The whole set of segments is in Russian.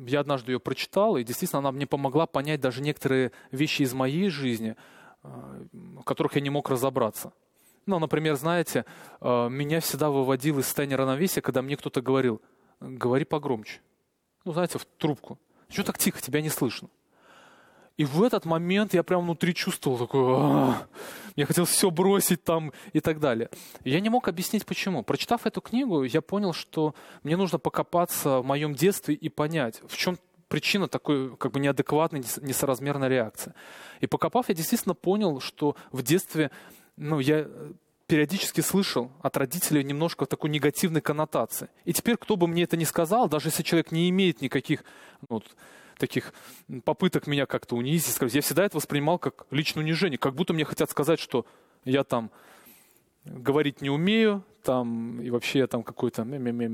я однажды ее прочитал, и действительно она мне помогла понять даже некоторые вещи из моей жизни, в которых я не мог разобраться. Ну, например, знаете, меня всегда выводил из состояния равновесия, когда мне кто-то говорил: говори погромче. Ну, знаете, в трубку. Чего так тихо, тебя не слышно? И в этот момент я прям внутри чувствовал такое, я хотел все бросить там и так далее. И я не мог объяснить, почему. Прочитав эту книгу, я понял, что мне нужно покопаться в моем детстве и понять, в чем причина такой как бы неадекватной, несоразмерной реакции. И покопав, я действительно понял, что в детстве я периодически слышал от родителей немножко такой негативной коннотации. И теперь, кто бы мне это ни сказал, даже если человек не имеет никаких таких попыток меня как-то унизить, сказать, я всегда это воспринимал как личное унижение, как будто мне хотят сказать, что я там говорить не умею, там, и вообще я там какой-то...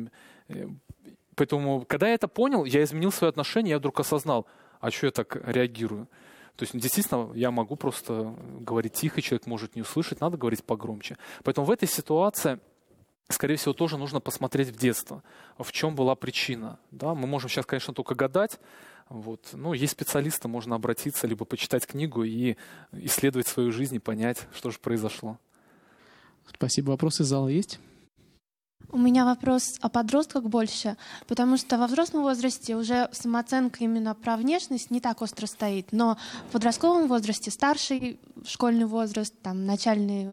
Поэтому, когда я это понял, я изменил свое отношение, я вдруг осознал, а что я так реагирую? То есть, действительно, я могу просто говорить тихо, человек может не услышать, надо говорить погромче. Поэтому в этой ситуации, скорее всего, тоже нужно посмотреть в детство, в чем была причина. Да? Мы можем сейчас, конечно, только гадать. Есть специалисты, можно обратиться, либо почитать книгу и исследовать свою жизнь и понять, что же произошло. Спасибо. Вопросы из зала есть? У меня вопрос о подростках больше, потому что во взрослом возрасте уже самооценка именно про внешность не так остро стоит, но в подростковом возрасте, старший школьный возраст, там, начальный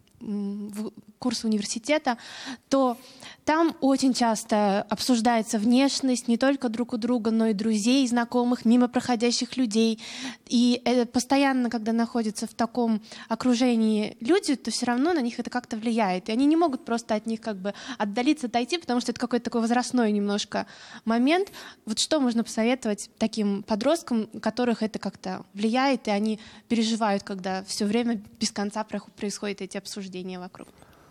курсы университета, то там очень часто обсуждается внешность не только друг у друга, но и друзей, знакомых, мимо проходящих людей. И постоянно, когда находятся в таком окружении люди, то все равно на них это как-то влияет. И они не могут просто от них как бы отдалиться, отойти, потому что это какой-то такой возрастной немножко момент. Вот что можно посоветовать таким подросткам, у которых это как-то влияет, и они переживают, когда все время без конца происходят эти обсуждения вокруг?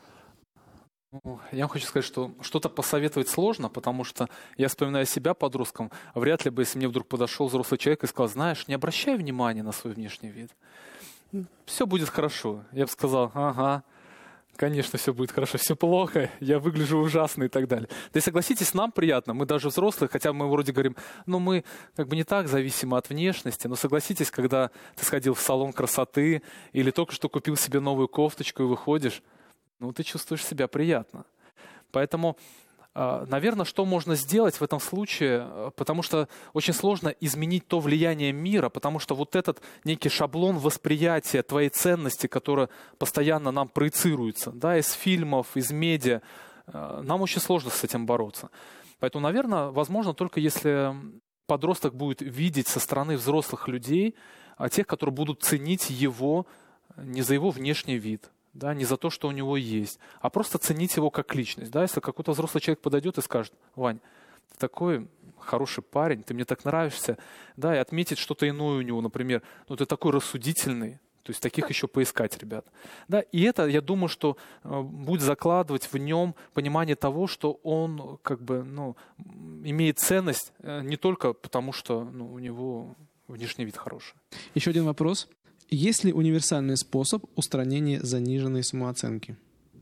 Я вам хочу сказать, что что-то посоветовать сложно, потому что я вспоминаю себя подростком, вряд ли бы, если мне вдруг подошел взрослый человек и сказал: знаешь, не обращай внимания на свой внешний вид, все будет хорошо. Я бы сказал: ага, конечно, все будет хорошо, все плохо, я выгляжу ужасно и так далее. Да и согласитесь, нам приятно, мы даже взрослые, хотя мы вроде говорим, мы как бы не так зависимы от внешности, но согласитесь, когда ты сходил в салон красоты или только что купил себе новую кофточку и выходишь, ты чувствуешь себя приятно. Поэтому, наверное, что можно сделать в этом случае, потому что очень сложно изменить то влияние мира, потому что вот этот некий шаблон восприятия твоей ценности, который постоянно нам проецируется, да, из фильмов, из медиа, нам очень сложно с этим бороться. Поэтому, наверное, возможно, только если подросток будет видеть со стороны взрослых людей, тех, которые будут ценить его не за его внешний вид, да, не за то, что у него есть, а просто ценить его как личность. Да? Если какой-то взрослый человек подойдет и скажет: Вань, ты такой хороший парень, ты мне так нравишься, да, и отметить что-то иное у него, например, ты такой рассудительный, то есть таких еще поискать, ребят. Да? И это, я думаю, что будет закладывать в нем понимание того, что он как бы, имеет ценность не только потому, что у него внешний вид хороший. Еще один вопрос. Есть ли универсальный способ устранения заниженной самооценки?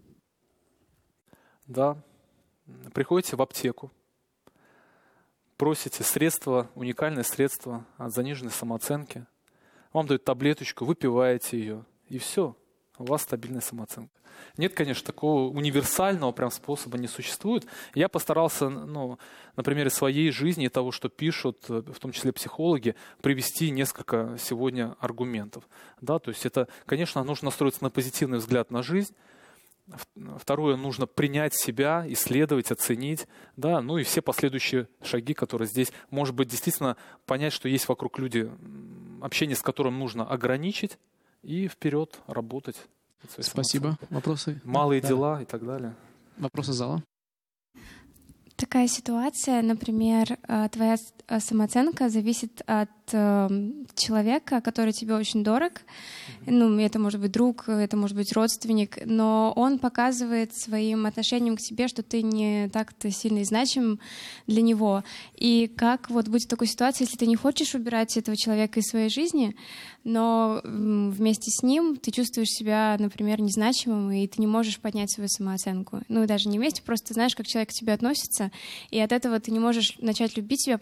Да. Приходите в аптеку, просите средства, уникальное средство от заниженной самооценки. Вам дают таблеточку, выпиваете ее, и все, у вас стабильная самооценка. Нет, конечно, такого универсального прям способа не существует. Я постарался, на примере своей жизни и того, что пишут, в том числе психологи, привести несколько сегодня аргументов. Да, то есть это, конечно, нужно настроиться на позитивный взгляд на жизнь. Второе, нужно принять себя, исследовать, оценить, да, и все последующие шаги, которые здесь, может быть, действительно понять, что есть вокруг люди, общение с которым нужно ограничить и вперед работать. Спасибо. Вопросы? Малые дела и так далее. Вопросы зала? Такая ситуация, например, твоя самооценка зависит от человека, который тебе очень дорог. Это может быть друг, это может быть родственник, но он показывает своим отношением к тебе, что ты не так-то сильно и значим для него. И как быть в такой ситуации, если ты не хочешь убирать этого человека из своей жизни, но вместе с ним ты чувствуешь себя, например, незначимым, и ты не можешь поднять свою самооценку. Даже не вместе, просто знаешь, как человек к тебе относится, и от этого ты не можешь начать любить себя,